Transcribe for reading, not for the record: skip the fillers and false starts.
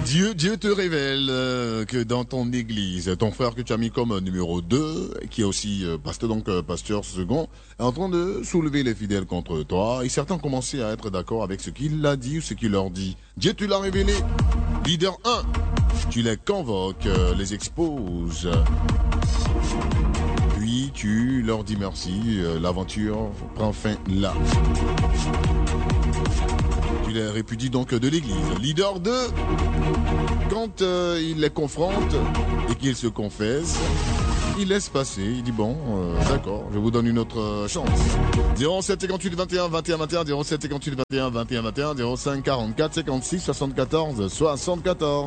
Dieu te révèle que dans ton église, ton frère que tu as mis comme numéro 2, qui est aussi pasteur second, est en train de soulever les fidèles contre toi. Et certains ont commencé à être d'accord avec ce qu'il a dit ou ce qu'il leur dit. Dieu te l'a révélé. Leader 1, tu les convoques, les exposes. Puis tu leur dis merci, l'aventure prend fin là. Tu les répudies donc de l'église. Leader 2, quand il les confronte et qu'il se confesse, il laisse passer, il dit bon, d'accord, je vous donne une autre chance. 07 58 21 21 21, 07 58 21 21 21, 05 44 56 74 74.